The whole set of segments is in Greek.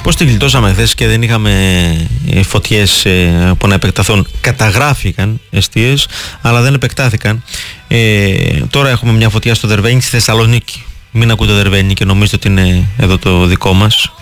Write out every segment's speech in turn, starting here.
Πώς την γλιτώσαμε χθες και δεν είχαμε φωτιές που να επεκταθούν? Καταγράφηκαν εστίες, αλλά δεν επεκτάθηκαν. Τώρα έχουμε μια φωτιά στο Δερβένι, στη Θεσσαλονίκη. Μην ακούτε Δερβένι και νομίζετε ότι είναι εδώ το δικό μας.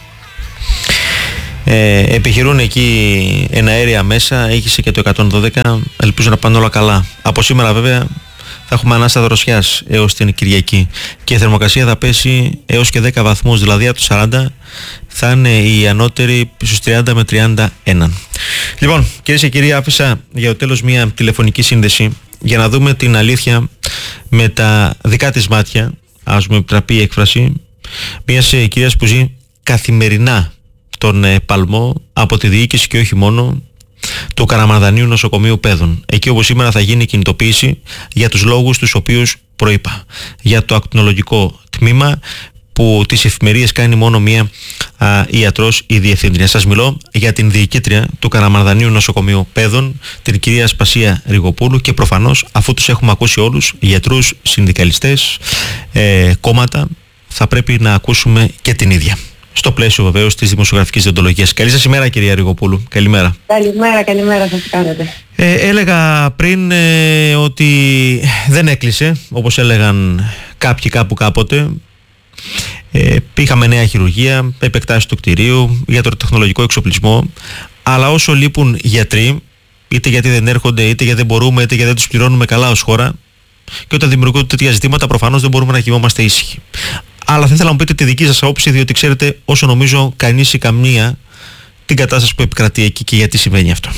Επιχειρούν εκεί εναέρια μέσα, έχισε και το 112. Ελπίζω να πάνε όλα καλά. Από σήμερα βέβαια θα έχουμε ανάσα δροσιάς έως την Κυριακή και η θερμοκρασία θα πέσει έως και 10 βαθμούς, δηλαδή από τους 40 θα είναι η ανώτερη στους 30 με 31. Λοιπόν, κυρίες και κύριοι, άφησα για το τέλος μια τηλεφωνική σύνδεση για να δούμε την αλήθεια με τα δικά της μάτια, ας μου επιτραπεί η έκφραση, μιας κυρίας που ζει καθημερινά τον παλμό από τη διοίκηση και όχι μόνο του Καραμανδανίου Νοσοκομείου Παιδών. Εκεί όπου σήμερα θα γίνει κινητοποίηση για τους λόγους τους οποίους προείπα. Για το ακτινολογικό τμήμα που τις εφημερίες κάνει μόνο μία ιατρός ή διευθύντρια. Σας μιλώ για την διοικήτρια του Καραμανδανίου Νοσοκομείου Παιδών, την κυρία Σπασία Ριγοπούλου, και προφανώς αφού τους έχουμε ακούσει όλους, γιατρούς, συνδικαλιστές, κόμματα, θα πρέπει να ακούσουμε και την ίδια. Στο πλαίσιο βεβαίως της δημοσιογραφικής διοντολογίας. Καλή σας ημέρα, κυρία Ριγοπούλου. Καλημέρα. Καλημέρα σας, κάνετε. Έλεγα πριν ότι δεν έκλεισε, όπως έλεγαν κάποιοι κάπου κάποτε. Είχαμε νέα χειρουργία, επεκτάσεις του κτηρίου, ιατροτεχνολογικό εξοπλισμό, αλλά όσο λείπουν γιατροί, είτε γιατί δεν έρχονται, είτε γιατί δεν μπορούμε, είτε γιατί δεν τους πληρώνουμε καλά ως χώρα, και όταν δημιουργούνται τέτοια ζητήματα, προφανώς δεν μπορούμε να κοιμόμαστε ήσυχοι. Αλλά θα ήθελα να μου πείτε τη δική σας άποψη, διότι ξέρετε όσο νομίζω κανείς ή καμία την κατάσταση που επικρατεί εκεί και γιατί συμβαίνει αυτό.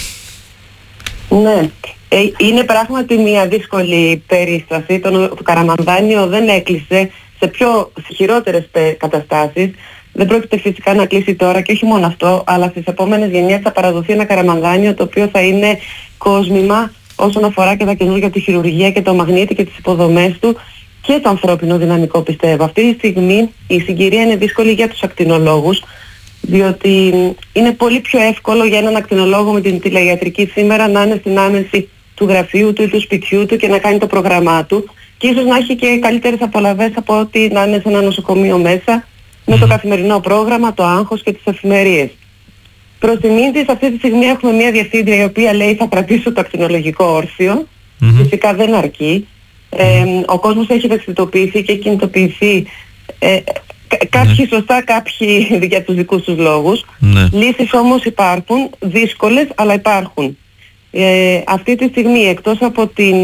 Ναι, είναι πράγματι μια δύσκολη περίσταση. Το Καραμανδάνιο δεν έκλεισε, σε πιο χειρότερες καταστάσεις. Δεν πρόκειται φυσικά να κλείσει τώρα, και όχι μόνο αυτό, αλλά στις επόμενες γενιές θα παραδοθεί ένα Καραμανδάνιο το οποίο θα είναι κόσμημα όσον αφορά και τα καινούργια τη χειρουργία και το μαγνήτη και τις υποδομές του και το ανθρώπινο δυναμικό, πιστεύω. Αυτή τη στιγμή η συγκυρία είναι δύσκολη για τους ακτινολόγους, διότι είναι πολύ πιο εύκολο για έναν ακτινολόγο με την τηλεγιατρική σήμερα να είναι στην άμεση του γραφείου του ή του σπιτιού του και να κάνει το πρόγραμμά του, και ίσως να έχει και καλύτερες απολαβές από ότι να είναι σε ένα νοσοκομείο μέσα με το καθημερινό πρόγραμμα, το άγχος και τις εφημερίες. Προς τιμήν της, αυτή τη στιγμή έχουμε μια διευθύντρια η οποία λέει θα κρατήσω το ακτινολογικό όρθιο. Φυσικά δεν αρκεί. Ο κόσμος έχει ευαισθητοποιηθεί και κινητοποιηθεί, κάποιοι σωστά, κάποιοι για τους δικούς τους λόγους. Λύσεις όμως υπάρχουν, δύσκολες, αλλά υπάρχουν. Αυτή τη στιγμή, εκτός από την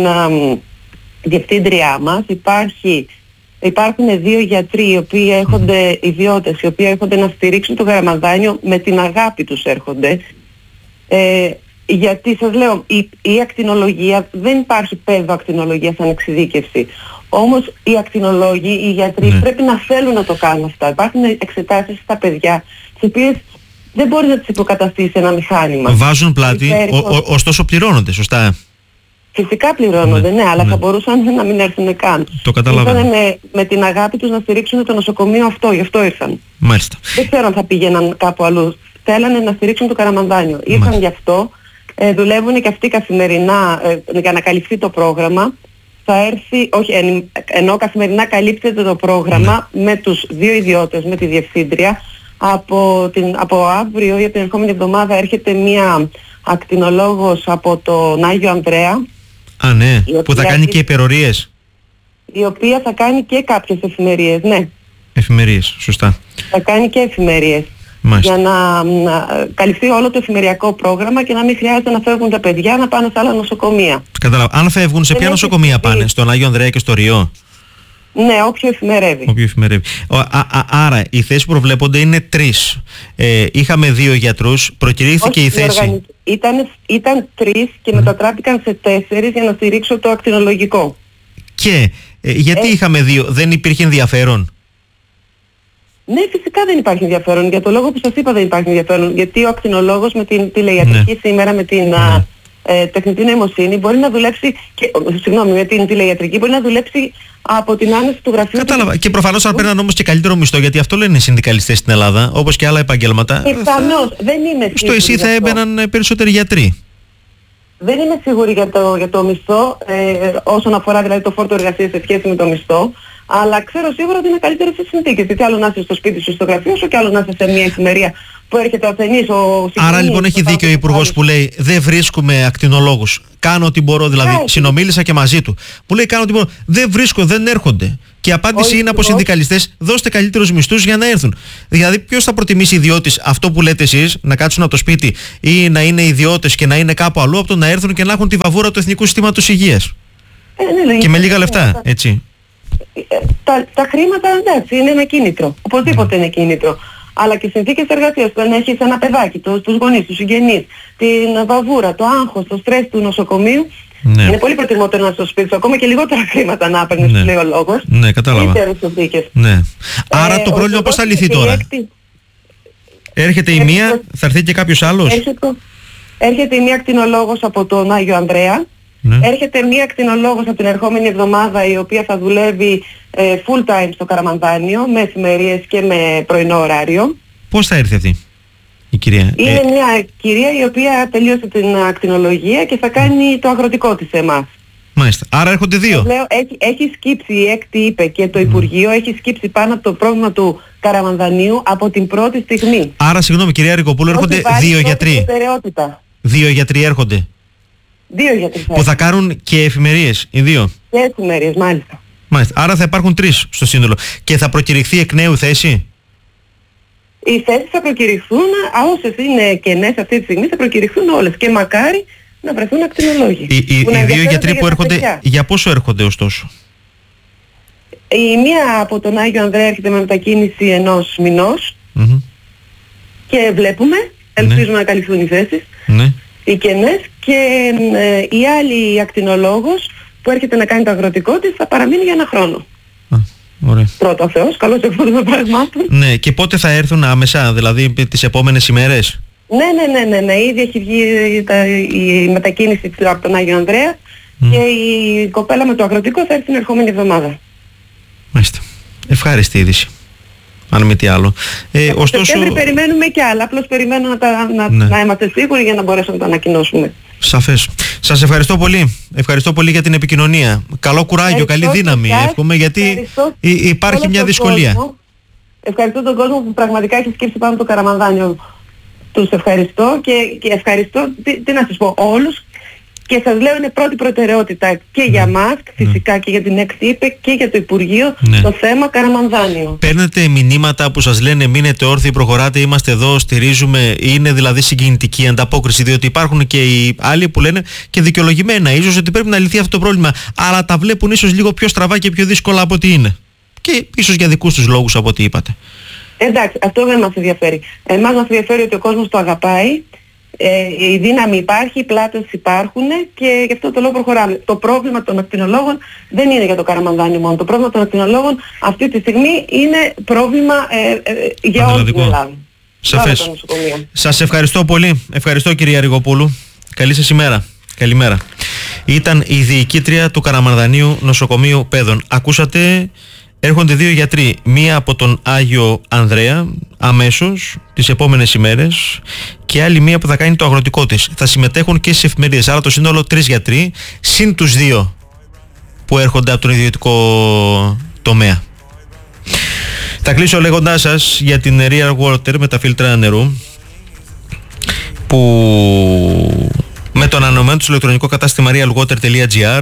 διευθύντριά μας, υπάρχουν δύο γιατροί οι οποίοι έχονται, ιδιώτες, οι οποίοι έρχονται να στηρίξουν το Καραμανδάνιο, με την αγάπη τους έρχονται. Γιατί σας λέω, η ακτινολογία, δεν υπάρχει πέδο ακτινολογία σαν εξειδίκευση. Όμως οι ακτινολόγοι, οι γιατροί πρέπει να θέλουν να το κάνουν αυτά. Υπάρχουν εξετάσεις στα παιδιά, τις οποίες δεν μπορεί να τις υποκαταστήσει ένα μηχάνημα. Βάζουν πλάτη, ωστόσο πληρώνονται, σωστά? Φυσικά πληρώνονται, ναι, αλλά θα μπορούσαν να μην έρθουν καν. Το καταλαβαίνω. Ήρθαν με την αγάπη τους να στηρίξουν το νοσοκομείο αυτό, γι' αυτό ήρθαν. Μάλιστα. Δεν ξέρω αν θα πήγαιναν κάπου αλλού. Θέλανε να στηρίξουν το Καραμανδάνιο. Ήρθαν γι' αυτό. Δουλεύουν και αυτοί καθημερινά για να καλυφθεί το πρόγραμμα. Θα έρθει, ενώ καθημερινά καλύπτεται το πρόγραμμα με τους δύο ιδιώτες, με τη διευθύντρια. Από αύριο ή από την ερχόμενη εβδομάδα έρχεται μία ακτινολόγος από τον Άγιο Ανδρέα. Α, ναι, που θα κάνει και υπερορίες. Η οποία θα κάνει και κάποιες εφημερίες, ναι. Εφημερίες, σωστά. Θα κάνει και εφημερίες. Μάλιστα. Για να καλυφθεί όλο το εφημεριακό πρόγραμμα και να μην χρειάζεται να φεύγουν τα παιδιά να πάνε σε άλλα νοσοκομεία. Κατάλαβα. Αν φεύγουν, σε ποια νοσοκομεία πάνε? Στον Άγιο Ανδρέα και στο Ριό? Ναι, όποιο εφημερεύει. Άρα οι θέσεις που προβλέπονται είναι 3. Είχαμε 2 γιατρούς, προκηρύχθηκε η θέση. Ήταν 3 και μετατράπηκαν σε 4 για να στηρίξω το ακτινολογικό. Και γιατί είχαμε 2, δεν υπήρχε ενδιαφέρον? Ναι, φυσικά δεν υπάρχει ενδιαφέρον. Για το λόγο που σας είπα δεν υπάρχει ενδιαφέρον. Γιατί ο ακτινολόγος με την τηλεϊατρική σήμερα, με την τεχνητή νοημοσύνη, μπορεί να δουλέψει με την τηλεϊατρική μπορεί να δουλέψει από την άνεση του γραφείου. Κατάλαβα. Και προφανώς θα παίρναν όμως και καλύτερο μισθό, γιατί αυτό λένε οι συνδικαλιστές στην Ελλάδα, όπως και άλλα επαγγέλματα. Πιθανώς, δεν είμαι σίγουρη. Στο ΕΣΥ θα έμπαιναν περισσότεροι γιατροί. Δεν είμαι σίγουρη για το μισθό, όσον αφορά δηλαδή το φόρτο εργασίας σε σχέση με το μισθό. Αλλά ξέρω σίγουρα ότι είναι καλύτερες οι συνθήκες. Γιατί άλλο να είσαι στο σπίτι σου, στο γραφείο σου, και άλλο να είσαι σε μια εφημερία που έρχεται ο ασθενής, Άρα λοιπόν έχει δίκιο ο Υπουργός που λέει δεν βρίσκουμε ακτινολόγους. Κάνω ό,τι μπορώ, δηλαδή συνομίλησα και μαζί του. Που λέει κάνω ό,τι μπορώ. Δεν βρίσκω, δεν έρχονται. Και η απάντηση είναι από συνδικαλιστές, δώστε καλύτερους μισθούς για να έρθουν. Δηλαδή, ποιος θα προτιμήσει ιδιώτης αυτό που λέτε εσείς, να κάτσουν από το σπίτι ή να είναι ιδιώτες και να είναι κάπου αλλού, από το να έρθουν και να έχουν τη βαβούρα του Εθνικού Συστήματος Υγείας. Και με λίγα λεφτά, έτσι. Τα χρήματα, εντάξει, είναι ένα κίνητρο. Οπωσδήποτε είναι κίνητρο. Αλλά και οι συνθήκες εργασίας, όταν έχεις ένα παιδάκι, τους γονείς, τους συγγενείς, την βαβούρα, το άγχος, το στρες του νοσοκομείου, είναι πολύ προτιμότερο να στο σπίτι σου, ακόμα και λιγότερα χρήματα να παίρνεις, λέει ο λόγος. Ναι, κατάλαβα. Ναι. Άρα το πρόβλημα πώς θα λυθεί τώρα? Έρχεται η μία, θα έρθει και κάποιος άλλος? Έρχεται η μία ακτινολόγος από τον Άγιο Ανδρέα. Ναι. Έρχεται μία ακτινολόγος από την ερχόμενη εβδομάδα, η οποία θα δουλεύει full time στο Καραμανδάνιο, με εφημερίες και με πρωινό ωράριο. Πώς θα έρθει αυτή η κυρία? Είναι μια κυρία η οποία τελείωσε την ακτινολογία και θα κάνει το αγροτικό της σε εμάς. Μάλιστα. Άρα έρχονται δύο. Λέω, έχει σκύψει, η έκτη είπε, και το Υπουργείο έχει σκύψει πάνω από το πρόβλημα του Καραμανδανίου από την πρώτη στιγμή. Άρα, συγγνώμη κυρία Ρικοπούλου, έρχονται δύο γιατροί. Δύο γιατροί έρχονται. Δύο γιατροί που θα κάνουν και εφημερίες, οι δύο. Και εφημερίες, μάλιστα. Μάλιστα. Άρα θα υπάρχουν τρεις στο σύνολο. Και θα προκηρυχθεί εκ νέου θέση? Οι θέσεις θα προκηρυχθούν, όσες είναι κενές αυτή τη στιγμή θα προκηρυχθούν όλες. Και μακάρι να βρεθούν ακτινολόγοι. Οι δύο γιατροί που έρχονται, για πόσο έρχονται ωστόσο? Η μία από τον Άγιο Ανδρέα έρχεται με μετακίνηση 1 μηνός. Και βλέπουμε, ελπίζουμε να καλυφθούν οι θέσεις. Οι κενές, και η άλλη ακτινολόγος που έρχεται να κάνει το αγροτικό της θα παραμείνει για 1 χρόνο. Ωραία. Πρώτα ο Θεός, καλώς εκπόδουμε πραγμάτων. Ναι, και πότε θα έρθουν άμεσα, δηλαδή τις επόμενες ημέρες? Ναι. Ήδη έχει βγει η μετακίνηση από τον Άγιο Ανδρέα και η κοπέλα με το αγροτικό θα έρθει την ερχόμενη εβδομάδα. Μάλιστα. Ευχάριστη είδηση. Αν μη τι άλλο. Ωστόσο... Σεπτέμβρη περιμένουμε και άλλα. Απλώς περιμένω να είμαστε σίγουροι για να μπορέσουμε να το ανακοινώσουμε. Σαφές. Σας ευχαριστώ πολύ. Ευχαριστώ πολύ για την επικοινωνία. Καλό κουράγιο, καλή δύναμη. Εύχομαι, γιατί υπάρχει μια δυσκολία. Ευχαριστώ τον κόσμο που πραγματικά έχει σκύψει πάνω το Καραμανδάνιο. Τους ευχαριστώ και ευχαριστώ, τι να σας πω, όλους. Και σας λέω, είναι πρώτη προτεραιότητα και για μας, φυσικά και για την ΕΚΤ και για το Υπουργείο, το θέμα Καραμανδάνιο. Παίρνετε μηνύματα που σας λένε μείνετε όρθιοι, προχωράτε, είμαστε εδώ, στηρίζουμε? Είναι δηλαδή συγκινητική ανταπόκριση? Διότι υπάρχουν και οι άλλοι που λένε, και δικαιολογημένα ίσως, ότι πρέπει να λυθεί αυτό το πρόβλημα, αλλά τα βλέπουν ίσως λίγο πιο στραβά και πιο δύσκολα από ό,τι είναι. Και ίσως για δικούς τους λόγους από ό,τι είπατε. Εντάξει, αυτό δεν μας ενδιαφέρει. Εμάς μας ενδιαφέρει ότι ο κόσμος το αγαπάει. Η δύναμη υπάρχει, οι πλάτες υπάρχουν και γι' αυτό το λόγο προχωράμε. Το πρόβλημα των ακτινολόγων δεν είναι για το Καραμανδάνιο μόνο. Το πρόβλημα των ακτινολόγων αυτή τη στιγμή είναι πρόβλημα για όλη την Ελλάδα. Σαφές. Σας ευχαριστώ πολύ. Ευχαριστώ κυρία Ριγοπούλου. Καλή σας ημέρα. Καλημέρα. Ήταν η διοικήτρια του Καραμανδανίου Νοσοκομείου Παιδών. Ακούσατε... Έρχονται δύο γιατροί, μία από τον Άγιο Ανδρέα αμέσως τις επόμενες ημέρες και άλλη μία που θα κάνει το αγροτικό της. Θα συμμετέχουν και στις εφημερίες, άρα το σύνολο 3 γιατροί συν τους 2 που έρχονται από τον ιδιωτικό τομέα. Θα κλείσω λέγοντάς σας για την Real Water με τα φίλτρα νερού, που με το ανανεωμένο του ηλεκτρονικό κατάστημα realwater.gr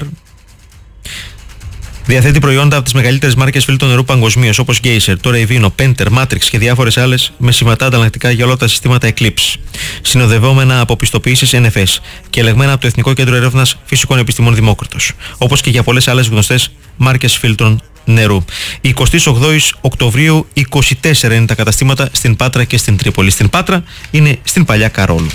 διαθέτει προϊόντα από τις μεγαλύτερες μάρκες φίλτρων νερού παγκοσμίως, όπως Geyser, το Revino, Penter, Matrix και διάφορες άλλες, με συμβατά ανταλλακτικά για όλα τα συστήματα Eclipse, συνοδευόμενα από πιστοποιήσεις NFS και ελεγμένα από το Εθνικό Κέντρο Έρευνας Φυσικών Επιστημών Δημόκριτος, όπως και για πολλές άλλες γνωστές μάρκες φίλτρων νερού. 28 Οκτωβρίου 24 είναι τα καταστήματα στην Πάτρα και στην Τρίπολη. Στην Πάτρα είναι στην Παλιά Καρόλου.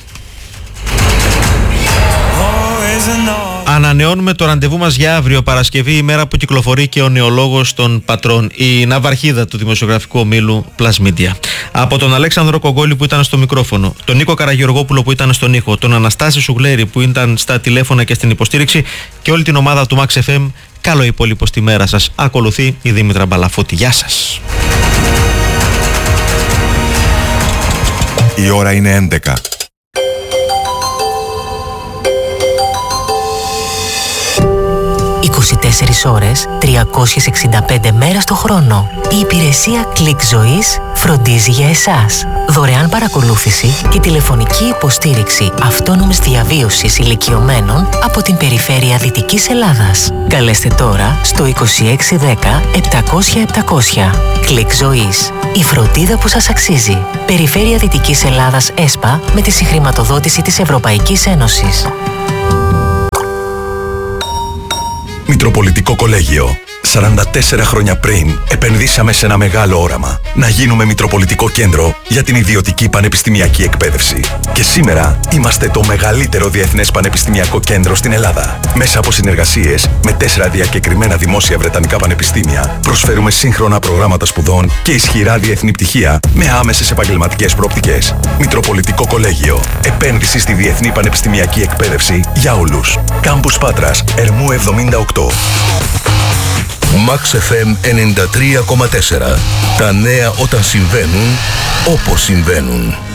Ανανεώνουμε το ραντεβού μας για αύριο Παρασκευή, ημέρα που κυκλοφορεί και ο νεολόγος των Πατρών, η ναυαρχίδα του δημοσιογραφικού ομίλου Plus Media. Από τον Αλέξανδρο Κογκόλη που ήταν στο μικρόφωνο, τον Νίκο Καραγεωργόπουλο που ήταν στον ήχο, τον Αναστάση Σουγλέρη που ήταν στα τηλέφωνα και στην υποστήριξη και όλη την ομάδα του Max FM, καλό υπόλοιπο στη μέρα σας. Ακολουθεί η Δήμητρα Μπαλαφώτη. Γεια σας. Η ώρα είναι 11. ώρες, 365 μέρες το χρόνο. Η υπηρεσία Click Ζωής φροντίζει για εσάς. Δωρεάν παρακολούθηση και τηλεφωνική υποστήριξη αυτόνομης διαβίωσης ηλικιωμένων από την περιφέρεια Δυτικής Ελλάδας. Καλέστε τώρα στο 2610 700 700. Click Ζωής. Η φροντίδα που σας αξίζει. Περιφέρεια Δυτικής Ελλάδας ΕΣΠΑ με τη συγχρηματοδότηση της Ευρωπαϊκής Ένωσης. Μητροπολιτικό Κολέγιο. 44 χρόνια πριν επενδύσαμε σε ένα μεγάλο όραμα. Να γίνουμε Μητροπολιτικό Κέντρο για την ιδιωτική πανεπιστημιακή εκπαίδευση. Και σήμερα είμαστε το μεγαλύτερο διεθνές πανεπιστημιακό κέντρο στην Ελλάδα. Μέσα από συνεργασίες με 4 διακεκριμένα δημόσια βρετανικά πανεπιστήμια, προσφέρουμε σύγχρονα προγράμματα σπουδών και ισχυρά διεθνή πτυχία με άμεσες επαγγελματικές προοπτικές. Μητροπολιτικό Κολέγιο. Επένδυση στη διεθνή πανεπιστημιακή εκπαίδευση για όλους. Κάμπους Πάτρας, Ερμού 78. Max FM 93,4. Τα νέα όταν συμβαίνουν, όπως συμβαίνουν.